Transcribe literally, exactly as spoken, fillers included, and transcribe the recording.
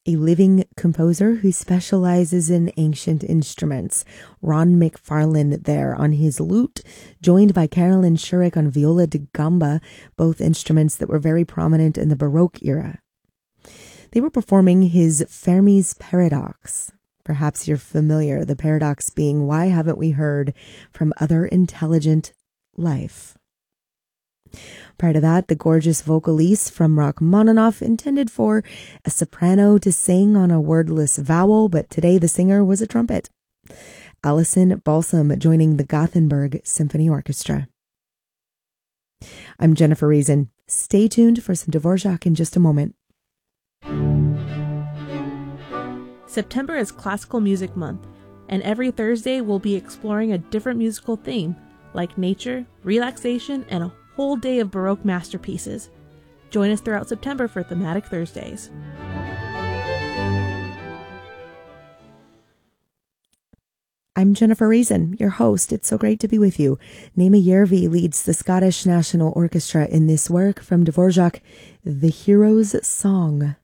a living composer who specializes in ancient instruments. Ron McFarlane there on his lute, joined by Carolyn Shurik on viola da gamba, both instruments that were very prominent in the Baroque era. They were performing his Fermi's Paradox. Perhaps you're familiar, the paradox being, why haven't we heard from other intelligent life? Prior to that, the gorgeous vocalise from Rachmaninoff intended for a soprano to sing on a wordless vowel, but today the singer was a trumpet. Alison Balsam joining the Gothenburg Symphony Orchestra. I'm Jennifer Reason. Stay tuned for some Dvorak in just a moment. September is Classical Music Month, and every Thursday we'll be exploring a different musical theme, like nature, relaxation, and a whole day of Baroque masterpieces. Join us throughout September for Thematic Thursdays. I'm Jennifer Reason, your host. It's so great to be with you. Naima Järvi leads the Scottish National Orchestra in this work from Dvorak, The Hero's Song.